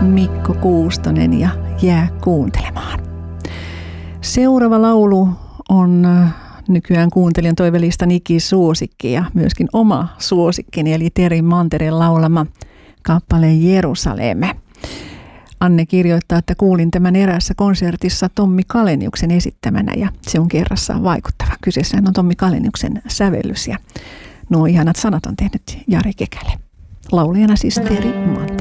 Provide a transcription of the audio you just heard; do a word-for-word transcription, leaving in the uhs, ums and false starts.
Mikko Kuustonen ja Jää kuuntelemaan. Seuraava laulu on nykyään kuuntelijan toivelistan ikisuosikki ja myöskin oma suosikkini, eli Teri Mantereen laulama kappale Jerusalem. Anne kirjoittaa, että kuulin tämän eräässä konsertissa Tommi Kaleniuksen esittämänä ja se on kerrassaan vaikuttava. Kyseessähän on Tommi Kaleniuksen sävellys ja nuo ihanat sanat on tehnyt Jari Kekälä. Laulajana siis Teri Mantere.